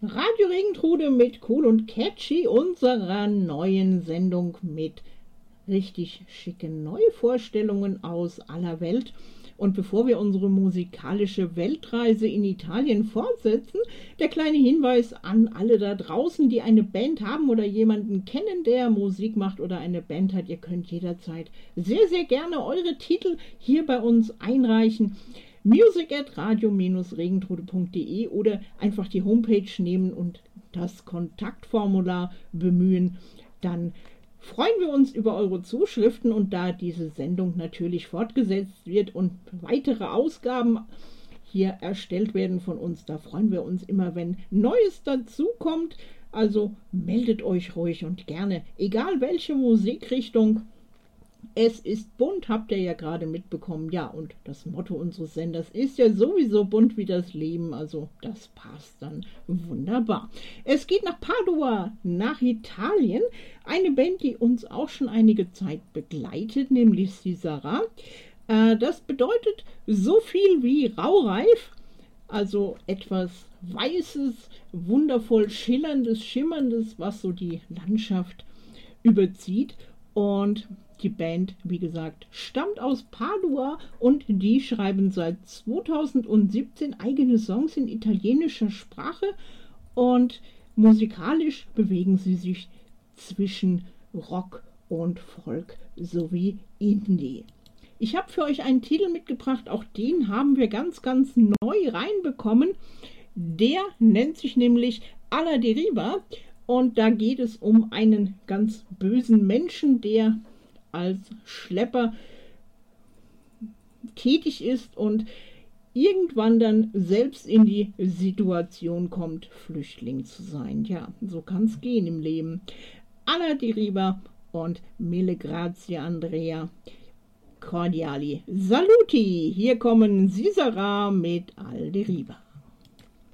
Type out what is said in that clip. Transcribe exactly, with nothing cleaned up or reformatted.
Radio Regentrude mit Cool und Catchy, unserer neuen Sendung mit richtig schicken Neuvorstellungen aus aller Welt. Und bevor wir unsere musikalische Weltreise in Italien fortsetzen, der kleine Hinweis an alle da draußen, die eine Band haben oder jemanden kennen, der Musik macht oder eine Band hat. Ihr könnt jederzeit sehr, sehr gerne eure Titel hier bei uns einreichen. music at radio dash regentrude punkt de oder einfach die Homepage nehmen und das Kontaktformular bemühen. Dann freuen wir uns über eure Zuschriften, und da diese Sendung natürlich fortgesetzt wird und weitere Ausgaben hier erstellt werden von uns, da freuen wir uns immer, wenn Neues dazukommt. Also meldet euch ruhig und gerne, egal welche Musikrichtung. Es ist bunt, habt ihr ja gerade mitbekommen. Ja, und das Motto unseres Senders ist ja sowieso bunt wie das Leben. Also das passt dann wunderbar. Es geht nach Padua, nach Italien. Eine Band, die uns auch schon einige Zeit begleitet, nämlich Sisara. Äh, das bedeutet so viel wie raureif. Also etwas Weißes, wundervoll Schillerndes, Schimmerndes, was so die Landschaft überzieht. Und die Band, wie gesagt, stammt aus Padua und die schreiben seit zweitausendsiebzehn eigene Songs in italienischer Sprache, und musikalisch bewegen sie sich zwischen Rock und Folk sowie Indie. Ich habe für euch einen Titel mitgebracht, auch den haben wir ganz, ganz neu reinbekommen. Der nennt sich nämlich Alla Deriva, und da geht es um einen ganz bösen Menschen, der als Schlepper tätig ist und irgendwann dann selbst in die Situation kommt, Flüchtling zu sein. Ja, so kann es gehen im Leben. Alla Deriva und Mille grazie Andrea. Cordiali saluti. Hier kommen Sisara mit Alla Deriva.